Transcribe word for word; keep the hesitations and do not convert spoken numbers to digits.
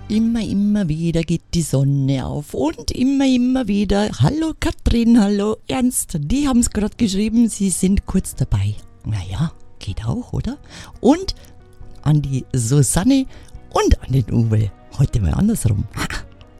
Immer, immer wieder geht die Sonne auf und immer, immer wieder. Hallo Katrin, hallo Ernst. Die haben es gerade geschrieben, sie sind kurz dabei. Naja, geht auch, oder? Und an die Susanne und an den Uwe. Heute mal andersrum.